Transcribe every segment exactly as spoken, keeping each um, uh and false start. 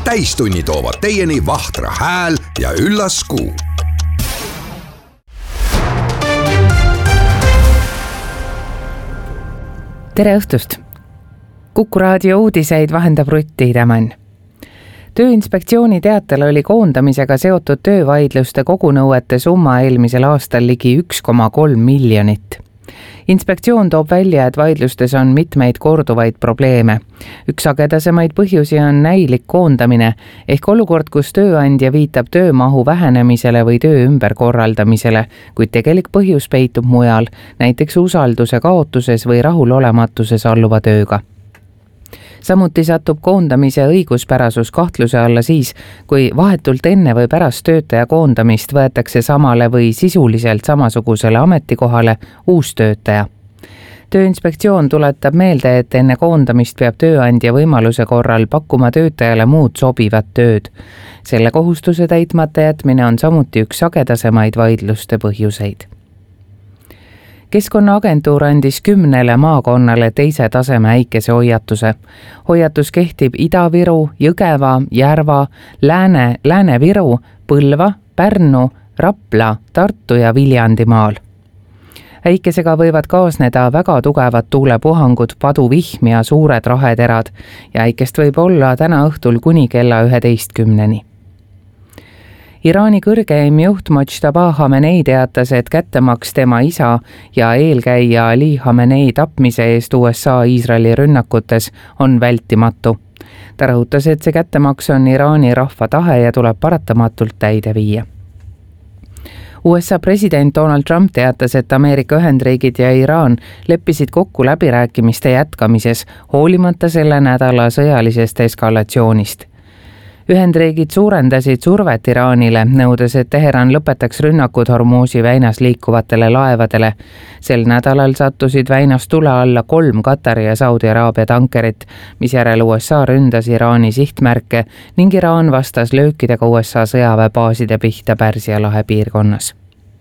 täistunni toovad teieni Vahtra hääl ja üllas kuu. Tere õhtust! Kuku raadio uudiseid vahendab Rutt Tiidemann. Tööinspektsiooni teatel oli koondamisega seotud töövaidluste kogunõuete summa eelmisel aastal ligi üks koma kolm miljonit. Inspektsioon toob välja, et vaidlustes on mitmeid korduvaid probleeme. Üks sagedasemaid põhjusi on näilik koondamine, ehk olukord, kus tööandja viitab töömahu vähenemisele või töö ümberkorraldamisele, kuid tegelik põhjus peitub mujal, näiteks usalduse kaotuses või rahulolematuses alluva tööga. Samuti satub koondamise õiguspärasus kahtluse alla siis, kui vahetult enne või pärast töötaja koondamist võetakse samale või sisuliselt samasugusele ametikohale uus töötaja. Tööinspektsioon tuletab meelde, et enne koondamist peab tööandja võimaluse korral pakkuma töötajale muud sobivat tööd. Selle kohustuse täitmata jätmine on samuti üks sagedasemaid vaidluste põhjuseid. Keskkonnaagentuur andis kümnele maakonnale teise taseme äikese hoiatuse. Hoiatus kehtib Ida-Viru, Jõgeva, Järva, Lääne, Lääne-Viru, Põlva, Pärnu, Rapla, Tartu ja Viljandimaal. Äikesega võivad kaasneda väga tugevad tuulepuhangud, paduvihm ja suured raheterad ja äikest võib olla täna õhtul kuni kella üheteistkümneni. Iraani kõrgeim juht Mojtaba Khamenei teatas, et kättemaks tema isa ja eelkäija Ali Khamenei tapmise eest U S A Iisraeli rünnakutes on vältimatu. Ta rõhutas, et see kättemaks on Iraani rahva tahe ja tuleb paratamatult täide viia. U S A president Donald Trump teatas, et Ameerika Ühendriigid ja Iraan leppisid kokku läbirääkimiste jätkamises, hoolimata selle nädala sõjalisest eskalatsioonist. Ühendriigid suurendasid survet Iraanile, nõudes, et Teheran lõpetaks rünnakud Hormuzi väinas liikuvatele laevadele. Sel nädalal sattusid väinas tule alla kolm Katari ja Saudi Araabia tankerit, mis järel U S A ründas Iraani sihtmärke ning Iraan vastas löökidega U S A sõjaväebaaside pihta Pärsia lahe piirkonnas.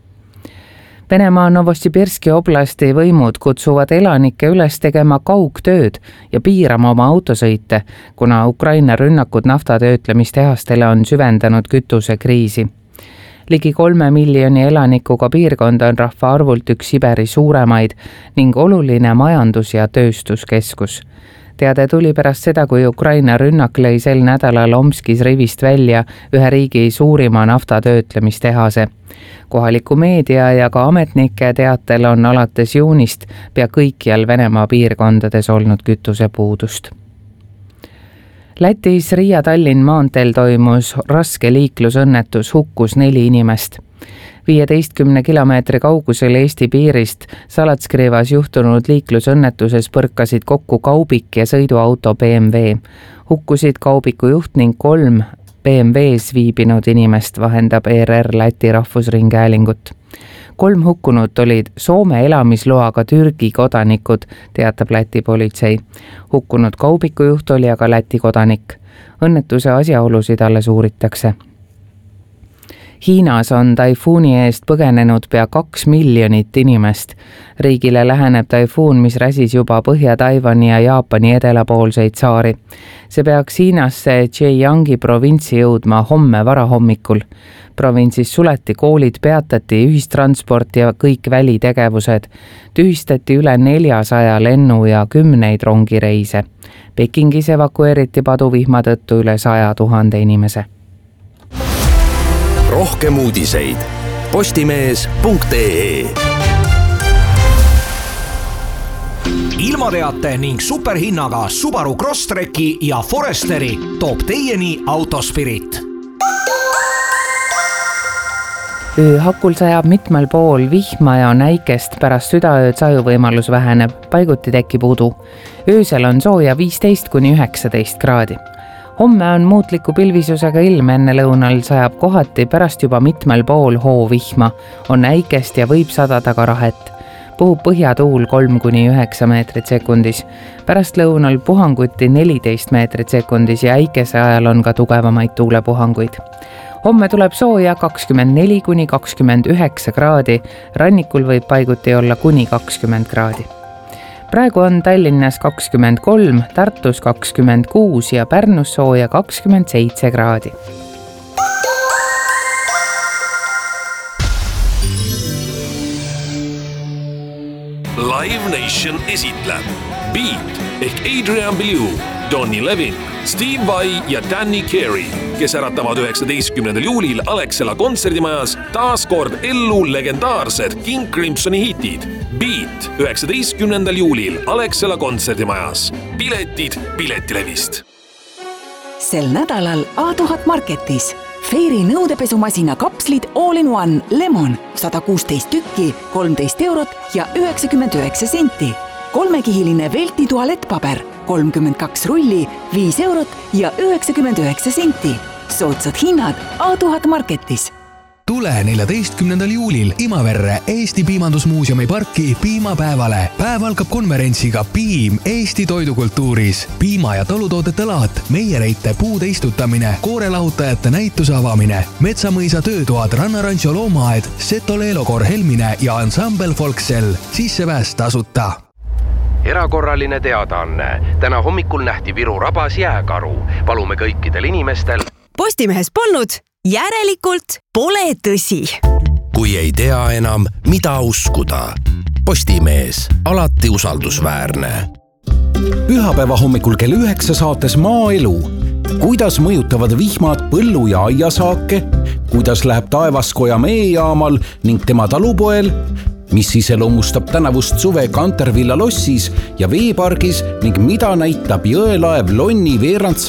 Venemaa Novosibirski oblasti võimud kutsuvad elanikke üles tegema kaugtööd ja piirama oma autosõite, kuna Ukraina rünnakud naftatöötlemistehastele on süvendanud kütusekriisi. Ligi kolme miljoni elanikuga piirkond on rahvaarvult üks Siberi suuremaid ning oluline majandus- ja tööstuskeskus. Teade tuli pärast seda, kui Ukraina rünnak lõi sel nädalal Omskis rivist välja ühe riigi suurima naftatöötlemistehase. Kohaliku meedia ja ka ametnike teatel on alates juunist pea kõikjal Venemaa piirkondades olnud kütusepuudust. Lätis Riia-Tallinn maanteel toimus raske liiklusõnnetus, hukkus neli inimest. viieteistkümne kilomeetri kaugusel Eesti piirist Salatskriivas juhtunud liiklusõnnetuses põrkasid kokku kaubik ja sõiduauto B M W. Hukkusid kaubiku juht ning kolm B M W-s viibinud inimest, vahendab E R R Läti rahvusringhäälingut. Kolm hukkunut olid Soome elamisloaga Türgi kodanikud, teatab Läti politsei. Hukkunud kaubiku juht oli aga Läti kodanik. Õnnetuse asjaolusid alles uuritakse. Hiinas on taifuuni eest põgenenud pea kaks miljonit inimest. Riigile läheneb taifuun, mis räsis juba Põhja-Taiwani ja Jaapani edelapoolseid saari. See peaks Hiinasse Zhejiangi provintsi jõudma homme varahommikul. Provintsis suleti koolid, peatati ühistransport ja kõik välitegevused. Tühistati üle neljasaja lennu ja kümneid rongireise. Pekingis evakueeriti paduvihma tõttu üle saja tuhande inimese. Rohkem uudiseid postimees punkt ee. Ilmateate ning superhinnaga Subaru Crosstreki ja Foresteri toob teieni Autospirit. Ööhakul sajab mitmel pool vihma ja näikest, pärast südaööd sajuvõimalus väheneb, paiguti tekib udu. Öösel on sooja viisteist kuni üheksateist kraadi. Homme on muutliku pilvisusega ilm, enne lõunal sajab kohati, pärast juba mitmel pool hoovihma, on äikest ja võib sadada ka rahet. Puhub põhjatuul kolm kuni üheksa meetrit sekundis. Pärast lõunal puhanguti neliteist meetrit sekundis ja äikese ajal on ka tugevamaid tuulepuhanguid. Homme tuleb sooja kakskümmend neli kuni kakskümmend üheksa kraadi, rannikul võib paiguti olla kuni kakskümmend kraadi. praegu on Tallinnas kakskümmend kolm, Tartus kakskümmend kuus ja Pärnus sooja kakskümmend seitse kraadi. Live Nation esitleb Beat ehk Adrian Belew, Donny Levin, Steve Vai ja Danny Carey, kes äratavad üheksateistkümnendal juulil Alexela kontserdimajas taas kord ellu legendaarsed King Crimsoni hitid. Beat üheksateistkümnendal juulil Alexela kontserdimajas. Piletid Piletilevist. Sel nädalal A tuhat Marketis Fairy nõudepesumasina kapslid All in One Lemon sada kuusteist tükki, kolmteist eurot ja üheksakümmend üheksa senti. Kolmekihiline Velti tualettpaber kolmkümmend kaks rulli, viis eurot ja üheksakümmend üheksa senti. Soodsad hinnad A tuhat Marketis. Tule neljateistkümnendal juulil Imaverre Eesti Piimandusmuuseumi parki piimapäevale. Päev algab konverentsiga Piim Eesti toidukultuuris. Piima- ja talutoodete laat, meiereite puude istutamine, koorelahutajate näituse avamine, Metsamõisa töötoad, Rannarancho loomaaed, Seto Leelokor Helmine ja Ensemble Folksel. Sissepääs tasuta. Erakorraline teadaanne. Täna hommikul nähti Viru rabas jääkaru. Palume kõikidel inimestel. Postimehes polnud, järelikult pole tõsi. Kui ei tea enam, mida uskuda. Postimees, alati usaldusväärne. Pühapäeva hommikul kell üheksa saates Maaelu. Kuidas mõjutavad vihmad põllu- ja aiasaake? Kuidas läheb taevaskoja meejaamal ning tema talupoel? Mis iseloomustab tänavust suve Kantervilla lossis ja veepargis ning mida näitab jõelaev Lonni veerand